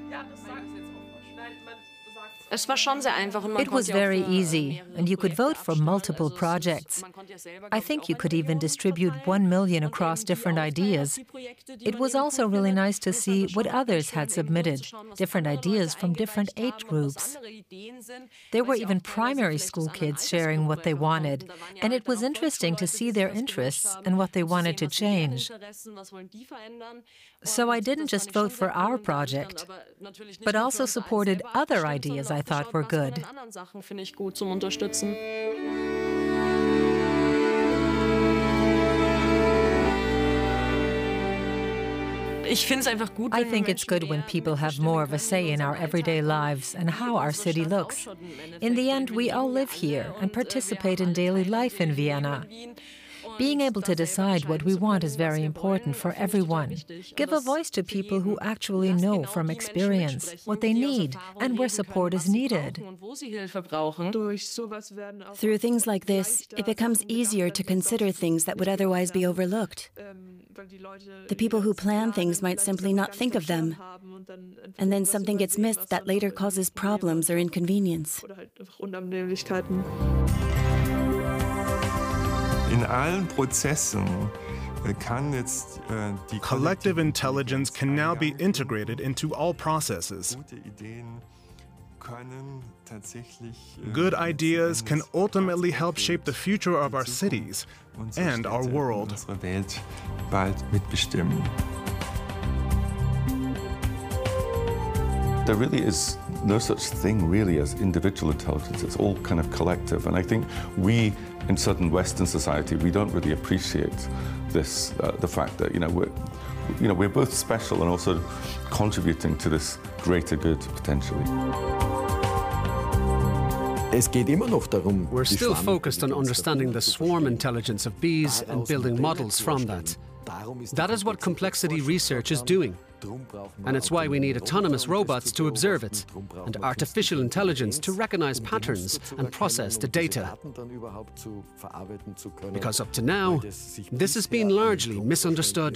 It was very easy, and you could vote for multiple projects. I think you could even distribute 1 million across different ideas. It was also really nice to see what others had submitted, different ideas from different age groups. There were even primary school kids sharing what they wanted, and it was interesting to see their interests and what they wanted to change. So I didn't just vote for our project, but also supported other ideas I thought were good. I think it's good when people have more of a say in our everyday lives and how our city looks. In the end, we all live here and participate in daily life in Vienna. Being able to decide what we want is very important for everyone. Give a voice to people who actually know from experience what they need and where support is needed. Through things like this, it becomes easier to consider things that would otherwise be overlooked. The people who plan things might simply not think of them, and then something gets missed that later causes problems or inconvenience. Collective intelligence can now be integrated into all processes. Good ideas can ultimately help shape the future of our cities and our world. There really is no such thing really as individual intelligence. It's all kind of collective. And I think we, in certain Western society, we don't really appreciate this, the fact that, we're both special and also contributing to this greater good potentially. We're still focused on understanding the swarm intelligence of bees and building models from that. That is what complexity research is doing. And it's why we need autonomous robots to observe it, and artificial intelligence to recognize patterns and process the data. Because up to now, this has been largely misunderstood.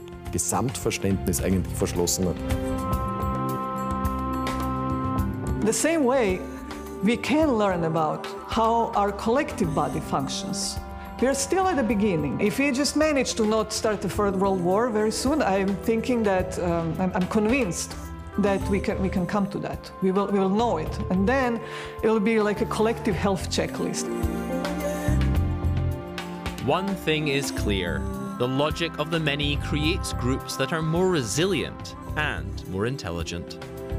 The same way, we can learn about how our collective body functions. We're still at the beginning. If we just manage to not start a third world war very soon, I'm thinking that, I'm convinced that we can come to that. We will know it. And then it'll be like a collective health checklist. One thing is clear. The logic of the many creates groups that are more resilient and more intelligent.